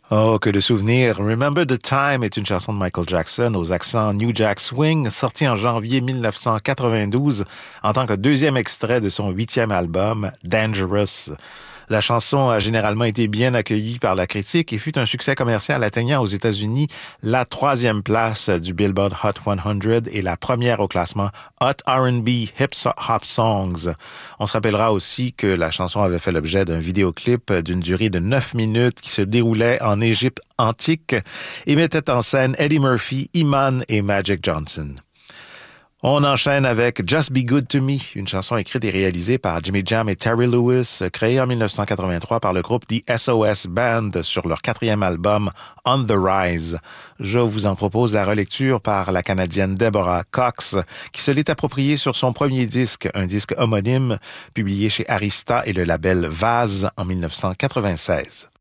Oh, que de souvenirs. Remember the Time est une chanson de Michael Jackson aux accents New Jack Swing, sortie en janvier 1992 en tant que deuxième extrait de son 8e album, Dangerous. La chanson a généralement été bien accueillie par la critique et fut un succès commercial atteignant aux États-Unis la 3e place du Billboard Hot 100 et la première au classement Hot R&B Hip Hop Songs. On se rappellera aussi que la chanson avait fait l'objet d'un vidéoclip d'une durée de 9 minutes qui se déroulait en Égypte antique et mettait en scène Eddie Murphy, Iman et Magic Johnson. On enchaîne avec Just Be Good to Me, une chanson écrite et réalisée par Jimmy Jam et Terry Lewis, créée en 1983 par le groupe The SOS Band sur leur 4e album On the Rise. Je vous en propose la relecture par la Canadienne Deborah Cox, qui se l'est appropriée sur son premier disque, un disque homonyme publié chez Arista et le label Vase en 1996.